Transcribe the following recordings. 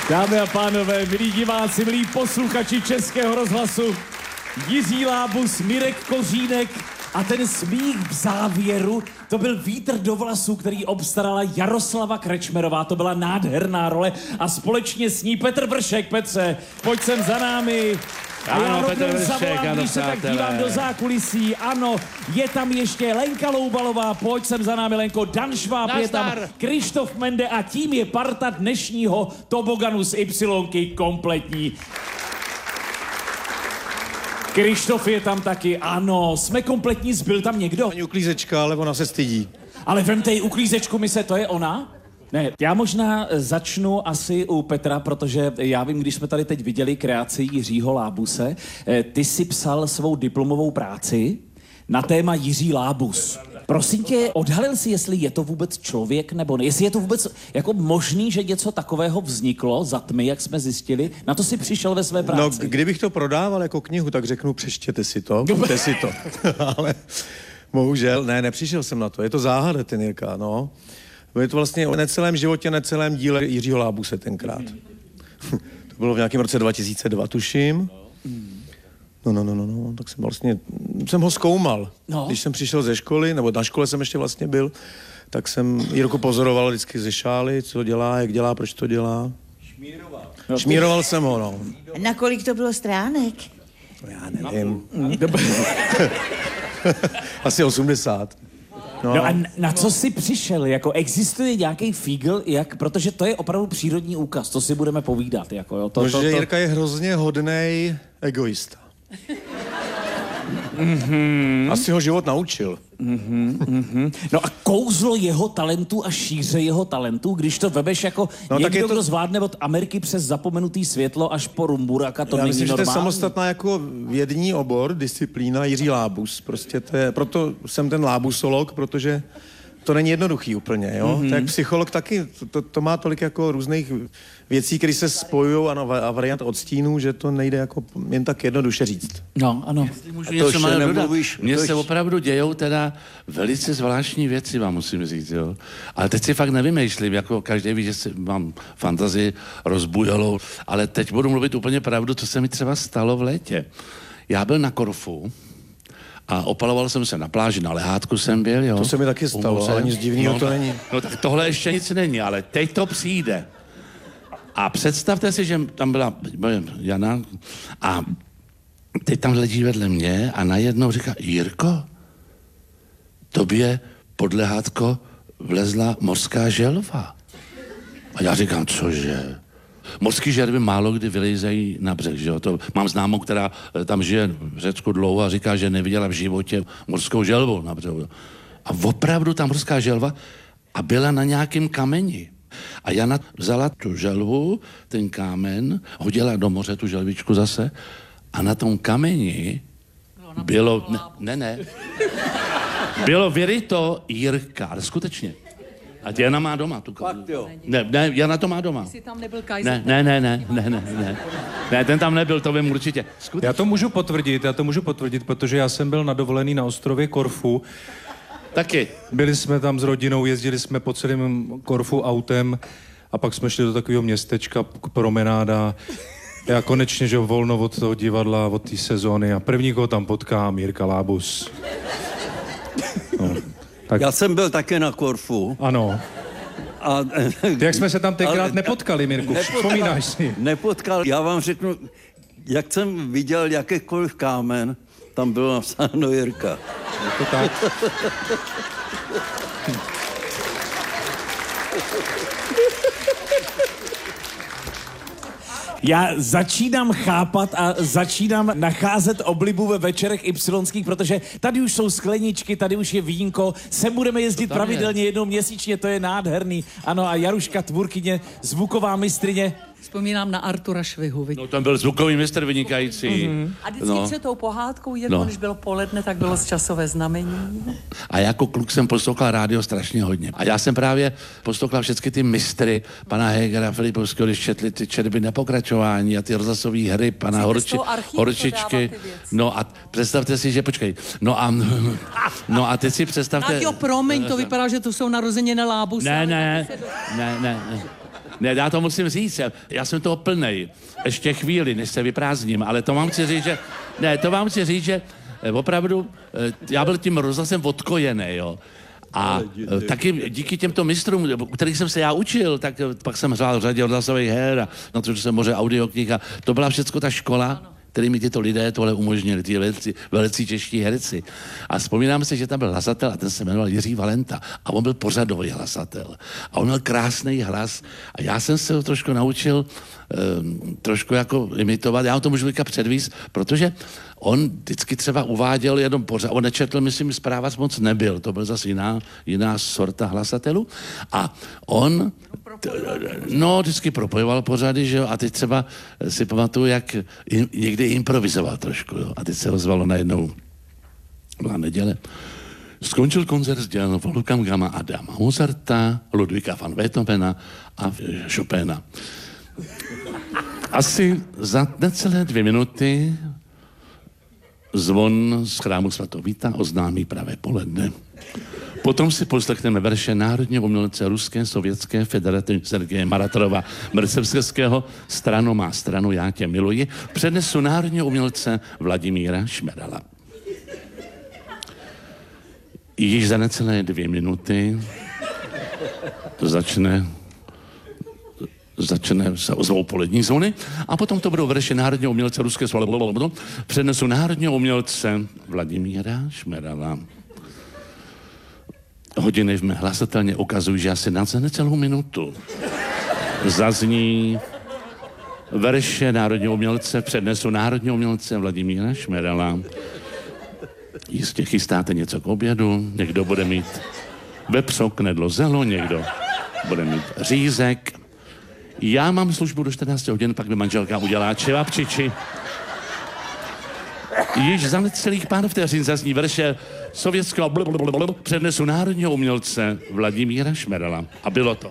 Dámy a pánové, milí diváci, milí posluchači Českého rozhlasu, Jiří Lábus, Mirek Kořínek a ten smích v závěru, to byl vítr do vlasů, který obstarala Jaroslava Krečmerová, to byla nádherná role a společně s ní Petr Vršek. Petře, pojď sem za námi. A já rovnou zavolám, když se tak dívám do zákulisí. Ano, je tam ještě Lenka Loubalová, pojď sem za námi, Lenko. Dan Šváb je tam, Krištof Mende a tím je parta dnešního toboganu z Ypsilonky kompletní. Krištof je tam taky, ano, jsme kompletní, zbyl tam někdo? Ani uklízečka, ale ona se stydí. Ale vemte ji uklízečku, mise, to je ona? Ne, já možná začnu asi u Petra, protože já vím, když jsme tady teď viděli kreaci Jiřího Lábuse, ty si psal svou diplomovou práci na téma Jiří Lábus. Prosím tě, odhalil si, jestli je to vůbec člověk nebo ne? Jestli je to vůbec jako možný, že něco takového vzniklo za tmy, jak jsme zjistili? Na to si přišel ve své práci. No, kdybych to prodával jako knihu, tak řeknu, přečtěte si to, kupte si to. Ale bohužel, ne, nepřišel jsem na to. Je to záhada, ten Jirka, no. Je to vlastně o necelém životě, necelém díle Jiřího Lábuse tenkrát. To bylo v nějakém roce 2002, tuším. No, tak jsem ho zkoumal. No. Když jsem přišel ze školy, nebo na škole jsem ještě vlastně byl, tak jsem Jirku pozoroval vždycky ze šály, co dělá, jak dělá, proč to dělá. Šmíroval jsem ho, no. Na kolik to bylo stránek? No, já nevím. Asi 80. No a na co jsi přišel? Jako existuje nějaký fígl, protože to je opravdu přírodní úkaz, to si budeme povídat. Jako, jo, že Jirka je hrozně hodnej egoista. Asi ho život naučil. No a kouzlo jeho talentu a šíře jeho talentu, když to vemeš jako někdo, kdo zvládne od Ameriky přes Zapomenutý světlo až po Rumburaka, to není myslím, normální. Že to je samostatná jako vědní obor, disciplína Jiří Lábus. Prostě to je, proto jsem ten lábusolog, protože to není jednoduchý úplně, jo? Tak psycholog taky, to má tolik jako různých věcí, které se spojují a variant odstínů, že to nejde jako jen tak jednoduše říct. No, ano. Jestli můžu něco málo dodat. Mně se opravdu dějou teda velice zvláštní věci, vám musím říct, jo. Ale teď si fakt nevymýšlím, jako každý ví, že si mám fantazii rozbujelou, ale teď budu mluvit úplně pravdu, co se mi třeba stalo v létě. Já byl na Korfu, a opaloval jsem se na pláži, na lehátku jsem byl, jo. To se mi taky stalo, ale nic divného to není. No tak tohle ještě nic není, ale teď to přijde. A představte si, že tam byla Jana a teď tam leží vedle mě a najednou říká, Jirko, tobě pod lehátko vlezla mořská želva. A já říkám, cože? Mořský želvy málo kdy vylejzají na břeh, že jo? To mám známou, která tam žije v Řecku dlouho a říká, že neviděla v životě mořskou želvu na břehu. A opravdu ta mořská želva a byla na nějakém kameni. A Jana vzala tu želvu, ten kámen, hodila do moře tu želvičku zase a na tom kameni bylo... Ne. Bylo vyryto Jirka, ale skutečně. A Jana má doma tu kámen. Ne, Jana to má doma. Jsi tam nebyl Kaiser? Ne, ten tam nebyl, to vím určitě. Já to můžu potvrdit, protože já jsem byl na dovolený na ostrově Korfu. Taky. Byli jsme tam s rodinou, jezdili jsme po celém Korfu autem a pak jsme šli do takového městečka, promenáda. Já konečně, že volno od toho divadla, od té sezóny a první, koho tam potkám, Jirka Lábus. No, tak. Já jsem byl také na Korfu. Ano. A, jak jsme se tam tenkrát nepotkali, Mirku, vzpomínáš si? Nepotkal, já vám řeknu, jak jsem viděl jakýkoliv kámen, tam bylo napsáno Jirka. Je to tak. Já začínám chápat a začínám nacházet oblibu ve večerech ypsilonských, protože tady už jsou skleničky, tady už je vínko, sem budeme jezdit pravidelně jednou měsíčně, to je nádherný. Ano, a Jaruška, tvůrkyně, zvuková mistryně. Vzpomínám na Artura Švihu. No, tam byl zvukový mistr vynikající. A vždycky před tou pohádkou, když bylo poledne, tak bylo z časové znamení. A jako kluk jsem poslouchal rádio strašně hodně. A já jsem právě poslouchal všechny ty mistry, pana Hegera, Filipovského, když četli ty četby Nepokračování a ty rozhlasové hry, pana Horčičky. No a představte si, že počkej. No a teď si představte... Tak jo, promiň, to vypadá, že to jsou narozeniny Lábuse. Ne. Ne, já to musím říct, já jsem toho plnej. Ještě chvíli, než se vyprázdním, ale to vám chci říct, že opravdu já byl tím rozhlasem odkojený, jo. A taky díky těmto mistrům, kterých jsem se já učil, tak pak jsem hrál v řadě rozhlasových her a natočil jsem moře audioknih a to byla všecko ta škola, kterými tyto lidé tohle umožnili, ty velicí čeští herci. A vzpomínám si, že tam byl hlasatel a ten se jmenoval Jiří Valenta a on byl pořadový hlasatel. A on měl krásný hlas a já jsem se ho trošku naučil trošku jako imitovat. Já ho to můžu předvíst, protože on vždycky třeba uváděl jenom pořád, on nečetl, myslím, zpráva moc nebyl, to byl zase jiná sorta hlasatelů. A on vždycky propojoval pořady, že jo, a teď třeba si pamatuju, jak někdy improvizoval trošku, jo, a teď se rozvalo najednou, byla neděle. Skončil koncert s dělem Wolfganga Adama Mozarta, Ludvíka van Beethovena a Chopina. Asi za necelé 2 minuty zvon z chrámu svatého Víta oznámí pravé poledne. Potom si poslechneme verše národního umělce Ruské sovětské federativy Sergeje Maratorova Mrcevského Strano má stranu, já tě miluji. Přednesu národního umělce Vladimíra Šmerala. Již za necelé 2 minuty začne se ozvou polední zóny a potom to budou verše národního umělce Ruské přednesu národního umělce Vladimíra Šmerala. Hodiny v mé hlasatelně ukazují, že asi na necelou minutu zazní verše národního umělce, přednesu národního umělce Vladimíra Šmerala. Jistě chystáte něco k obědu, někdo bude mít vepřo, knedlo, zelo, někdo bude mít řízek. Já mám službu do 14 hodin, pak mi manželka udělá čevapčiči. Již za necelých pár vteřin zazní verše sovětského přednesu národního umělce Vladimíra Šmerala. A bylo to.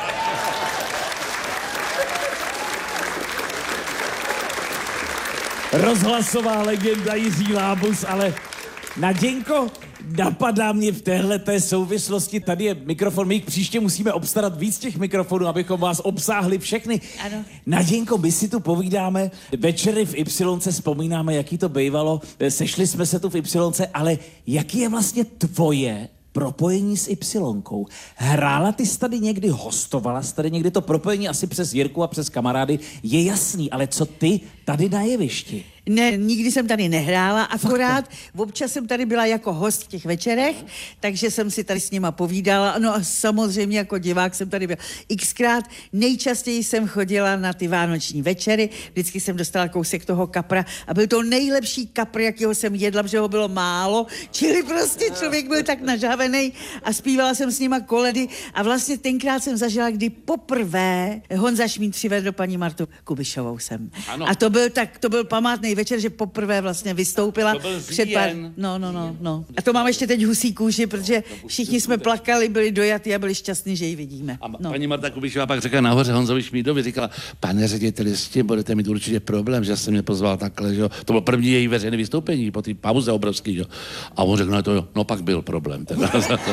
Rozhlasová legenda Jiří Lábus, ale Naděnko, napadá mě v téhleté souvislosti, tady je mikrofon, my příště musíme obstarat víc těch mikrofonů, abychom vás obsáhli všechny. Ano. Naděnko, my si tu povídáme, večery v Y vzpomínáme, jaký to bývalo, sešli jsme se tu v Y, ale jaký je vlastně tvoje propojení s Y-kou? Hrála ty jsi tady někdy, hostovala jsi tady někdy, to propojení asi přes Jirku a přes kamarády je jasný, ale co ty tady na jevišti? Ne, nikdy jsem tady nehrála, akorát občas jsem tady byla jako host v těch večerech, takže jsem si tady s nima povídala. No a samozřejmě jako divák jsem tady byla xkrát. Nejčastěji jsem chodila na ty vánoční večery, vždycky jsem dostala kousek toho kapra a byl to nejlepší kapr, jakýho jsem jedla, protože ho bylo málo, čili prostě člověk byl tak nažávený a zpívala jsem s nima koledy a vlastně tenkrát jsem zažila, kdy poprvé Honza Šmíd přivedl paní Martu Kubišovou sem. Ano. A to byl památný večer, že poprvé vlastně vystoupila před pár... No. A to mám ještě teď husí kůži, protože všichni jsme plakali, byli dojatí a byli šťastní, že ji vidíme. A paní Marta Kubišová pak řekla nahoře Honzovi Šmídovi, říkala, pane řediteli, s tím budete mít určitě problém, že jsem mě pozval takhle, že jo. To bylo první její veřejné vystoupení po té pauze obrovský, jo. A on řekl, no pak byl problém. Teda.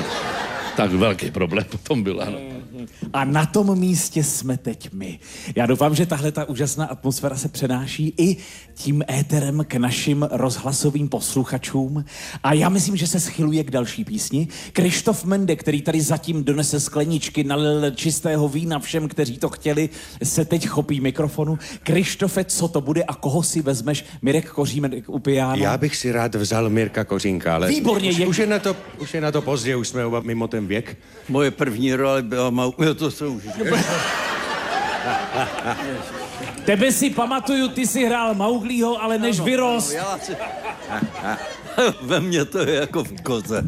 Tak velký problém potom byl, ano. A na tom místě jsme teď my. Já doufám, že tahle ta úžasná atmosféra se přenáší i tím éterem k našim rozhlasovým posluchačům. A já myslím, že se schyluje k další písni. Krištof Mende, který tady zatím donese skleničky, nalil čistého vína všem, kteří to chtěli, se teď chopí mikrofonu. Krištofe, co to bude a koho si vezmeš? Mirek Kořínek u piana. Já bych si rád vzal Mirka Kořínka, ale Výborně, už je na to pozdě, už jsme oba mimo ten věk. Moje první role byla to jsou už. Tebe si pamatuju, ty si hrál Mauglího, ale než vyrost. Ve mně to je jako v koze.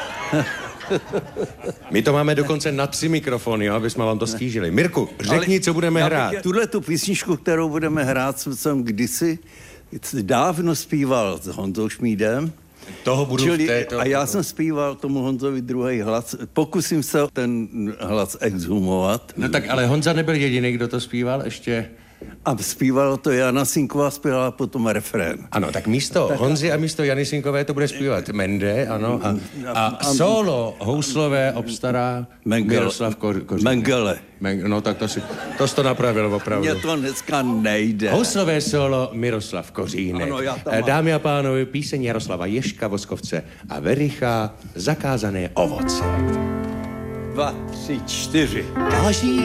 My to máme dokonce na 3 mikrofony, jo, aby jsme vám to stížili. Mirku, řekni, co budeme hrát. Tuhle tu písničku, kterou budeme hrát, jsem kdysi dávno zpíval s Honzou Šmídem. Toho budu A já jsem zpíval tomu Honzovi druhý hlas. Pokusím se ten hlas exhumovat. No tak ale Honza nebyl jediný, kdo to zpíval, ještě A zpívala to Jana Sinková, zpívala potom refrén. Ano, tak místo Honzy a místo Jany Sinkové to bude zpívat Mende, ano. A solo houslové obstará Miroslav Kořínek. Mengele. No tak to jsi to napravil opravdu. Mně to dneska nejde. Houslové solo Miroslav Kořínek. Ano, já tam mám. Dámy a pánové, píseň Jaroslava Ježka Voskovce a Vericha Zakázané ovoce. 2, 3, 4. Další